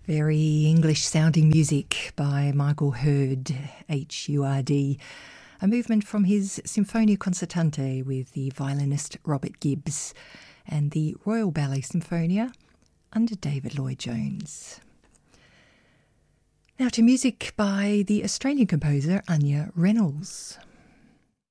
Very English-sounding music by Michael Hurd, H-U-R-D, a movement from his Sinfonia Concertante with the violinist Robert Gibbs and the Royal Ballet Symphonia under David Lloyd-Jones. Now to music by the Australian composer Anya Reynolds.